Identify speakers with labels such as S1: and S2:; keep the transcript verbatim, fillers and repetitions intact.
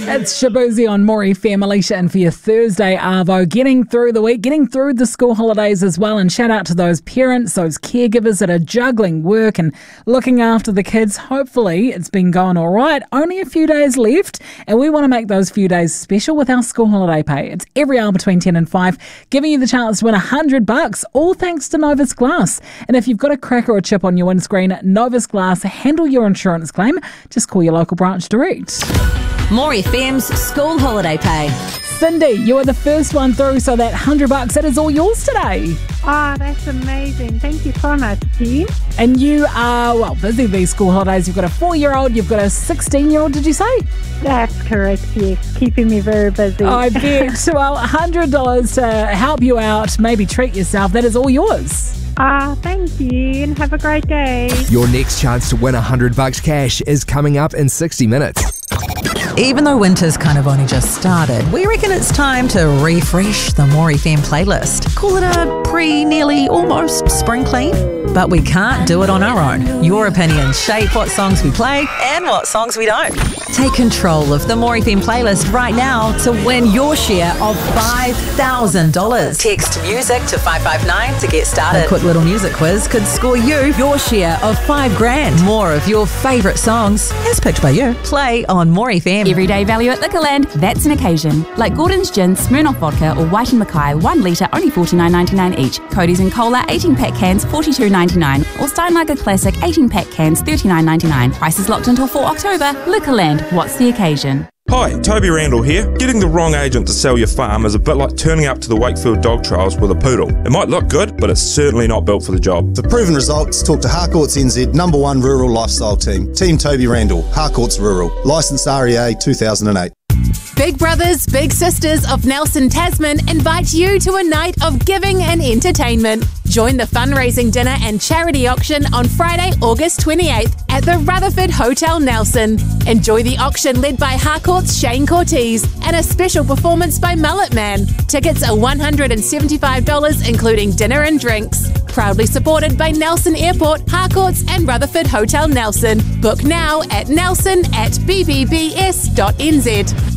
S1: It's Shaboozey on More F M. Alicia in for your Thursday Arvo. Getting through the week, getting through the school holidays as well. And shout out to those parents, those caregivers that are juggling work and looking after the kids. Hopefully it's been going all right. Only a few days left, and we want to make those few days special with our school holiday pay. It's every hour between ten and five, giving you the chance to win one hundred bucks, all thanks to Novus Glass. And if you've got a crack or a chip on your windscreen, Novus Glass handle your insurance claim. Just call your local branch direct.
S2: More F M's school holiday pay.
S1: Cindy, you are the first one through, so that one hundred bucks, that is all yours today.
S3: Oh, that's amazing. Thank you so much, team.
S1: And you are, well, busy these school holidays. You've got a four-year-old, you've got a sixteen-year-old, did you say?
S3: That's correct, yes. Keeping me very busy.
S1: I bet. Well, one hundred dollars to help you out, maybe treat yourself. That is all yours.
S3: Ah, thank you, and have a great day.
S4: Your next chance to win one hundred bucks cash is coming up in sixty minutes.
S5: Even though winter's kind of only just started, we reckon it's time to refresh the More F M playlist. Call it a pre, nearly, almost spring clean. But we can't do it on our own. Your opinions shape what songs we play and what songs we don't. Take control of the More F M playlist right now to win your share of five thousand dollars. Text music to five five nine to get started. A quick little music quiz could score you your share of five grand. More of your favourite songs, as picked by you, play on More F M.
S6: Everyday value at Liquorland, that's an occasion. Like Gordon's Gin, Smirnoff Vodka or White and Mackay, one litre, only forty-nine ninety-nine each. Cody's and Cola, eighteen pack cans, forty-two ninety-nine. Or Steinlager Classic, eighteen pack cans, thirty-nine ninety-nine. Prices locked until four October. Liquorland, what's the occasion?
S7: Hi, Toby Randall here. Getting the wrong agent to sell your farm is a bit like turning up to the Wakefield dog trials with a poodle. It might look good, but it's certainly not built for the job.
S8: For proven results, talk to Harcourts N Z number one rural lifestyle team. Team Toby Randall, Harcourts Rural. Licensed R E A two thousand eight.
S9: Big brothers, big sisters of Nelson Tasman invite you to a night of giving and entertainment. Join the fundraising dinner and charity auction on Friday, August twenty-eighth at the Rutherford Hotel Nelson. Enjoy the auction led by Harcourt's Shane Cortese and a special performance by Mullet Man. Tickets are one hundred seventy-five dollars including dinner and drinks. Proudly supported by Nelson Airport, Harcourts and Rutherford Hotel Nelson. Book now at nelson at b b b s dot n z.